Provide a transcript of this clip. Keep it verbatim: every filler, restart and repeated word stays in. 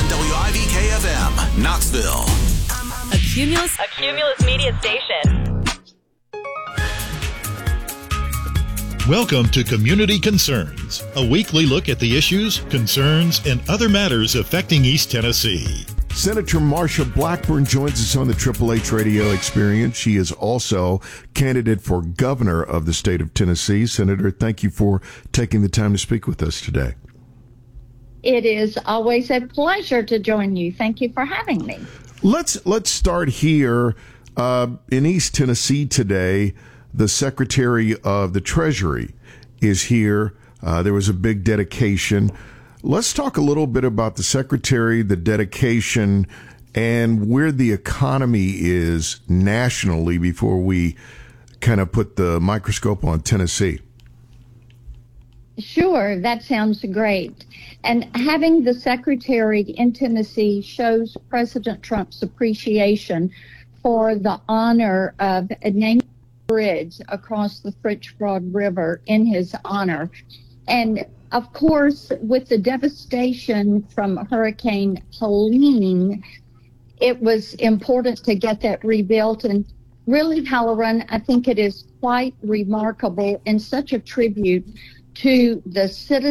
W I V K F M, Knoxville. A Cumulus, a Cumulus Media station. Welcome to Community Concerns, a weekly look at the issues, concerns, and other matters affecting East Tennessee. Senator Marsha Blackburn joins us on the Triple H Radio Experience. She is also candidate for governor of the state of Tennessee. Senator, thank you for taking the time to speak with us today. It is always a pleasure to join you. Thank you for having me. Let's let's start here uh, in East Tennessee today. The Secretary of the Treasury is here. Uh, there was a big dedication. Let's talk a little bit about the Secretary, the dedication, and where the economy is nationally before we kind of put the microscope on Tennessee. Sure, that sounds great. And having the Secretary in Tennessee shows President Trump's appreciation for the honor of naming a bridge across the French Broad River in his honor. And of course, with the devastation from Hurricane Helene, it was important to get that rebuilt. And really, Halloran, I think it is quite remarkable and such a tribute to the citizens